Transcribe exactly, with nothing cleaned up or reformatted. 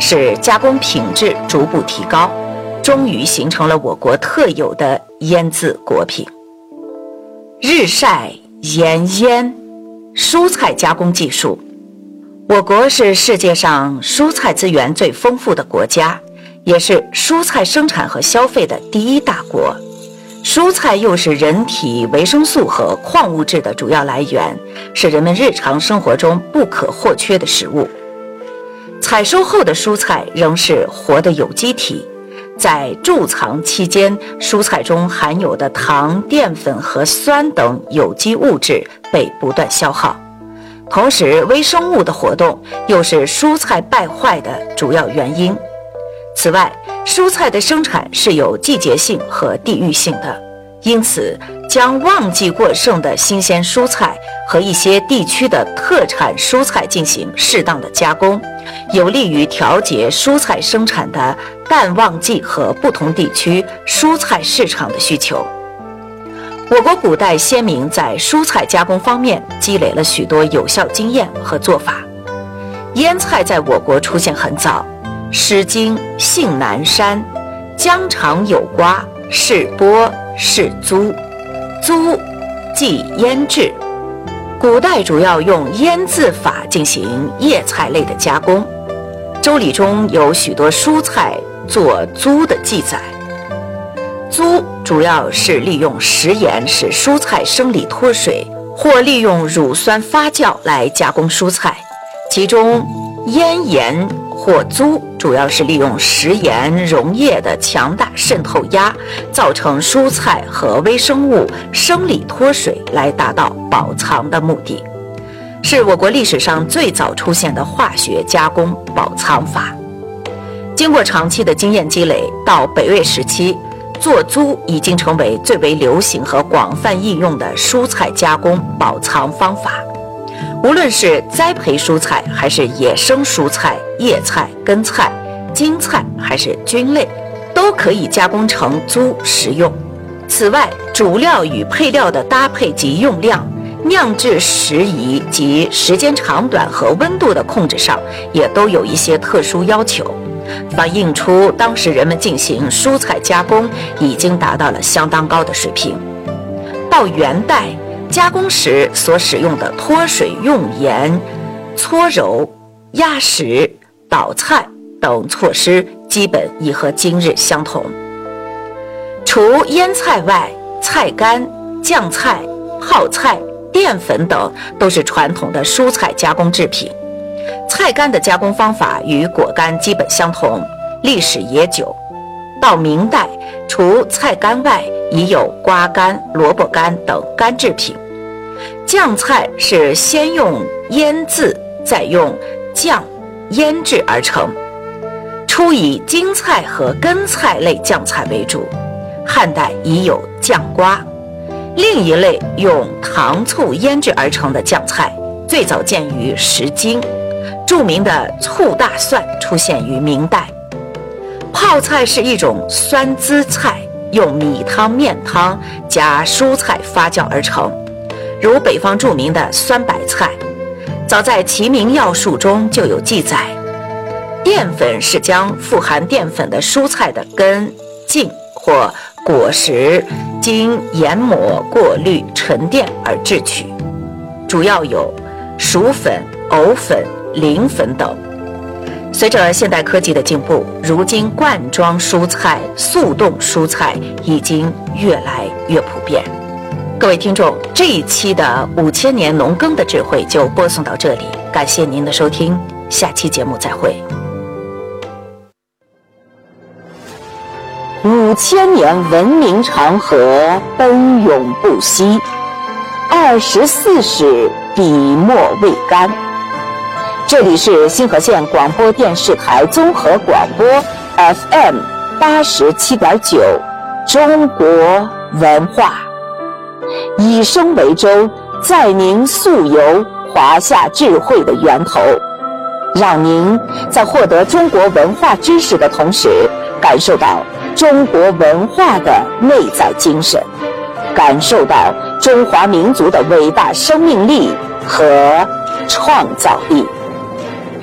使加工品质逐步提高，终于形成了我国特有的腌制果品。日晒盐腌蔬菜加工技术。我国是世界上蔬菜资源最丰富的国家，也是蔬菜生产和消费的第一大国。蔬菜又是人体维生素和矿物质的主要来源，是人们日常生活中不可或缺的食物。采收后的蔬菜仍是活的有机体，在贮藏期间，蔬菜中含有的糖、淀粉和酸等有机物质被不断消耗。同时，微生物的活动又是蔬菜败坏的主要原因。此外，蔬菜的生产是有季节性和地域性的，因此将旺季过剩的新鲜蔬菜和一些地区的特产蔬菜进行适当的加工，有利于调节蔬菜生产的淡旺季和不同地区蔬菜市场的需求。我国古代先民在蔬菜加工方面积累了许多有效经验和做法。腌菜在我国出现很早，《诗经·信南山》疆场有瓜，是播是租，租即腌制。古代主要用腌制法进行叶菜类的加工，《周礼》中有许多蔬菜做租的记载。租主要是利用食盐使蔬菜生理脱水，或利用乳酸发酵来加工蔬菜。其中腌盐或租主要是利用食盐溶液的强大渗透压，造成蔬菜和微生物生理脱水，来达到保藏的目的，是我国历史上最早出现的化学加工保藏法。经过长期的经验积累，到北魏时期，做租已经成为最为流行和广泛应用的蔬菜加工保藏方法。无论是栽培蔬菜，还是野生蔬菜、叶菜、根菜、茎菜，还是菌类，都可以加工成租食用。此外，主料与配料的搭配及用量、酿制时宜及时间长短和温度的控制上，也都有一些特殊要求，反映出当时人们进行蔬菜加工已经达到了相当高的水平。到元代，加工时所使用的脱水用盐、搓揉、压实、捣菜等措施基本已和今日相同。除腌菜外，菜干、酱菜、泡菜、淀粉等都是传统的蔬菜加工制品。菜干的加工方法与果干基本相同，历史也久。到明代，除菜干外，已有瓜干、萝卜干等干制品。酱菜是先用腌制，再用酱腌制而成，初以茎菜和根菜类酱菜为主，汉代已有酱瓜。另一类用糖醋腌制而成的酱菜，最早见于《诗经》。著名的醋大蒜出现于明代。泡菜是一种酸滋菜，用米汤、面汤加蔬菜发酵而成，如北方著名的酸白菜。早在《齐民要术》中就有记载。淀粉是将富含淀粉的蔬菜的根、茎或果实经研磨、过滤、沉淀而制取，主要有薯粉、藕粉、磷粉等。随着现代科技的进步，如今罐装蔬菜、速冻蔬菜已经越来越普遍。各位听众，这一期的五千年农耕的智慧就播送到这里，感谢您的收听，下期节目再会。 五千年文明长河奔涌不息，二十四史笔墨未干。这里是新河县广播电视台综合广播 F M 八十七点九，中国文化，以声为舟，载您溯游华夏智慧的源头，让您在获得中国文化知识的同时，感受到中国文化的内在精神，感受到中华民族的伟大生命力和创造力。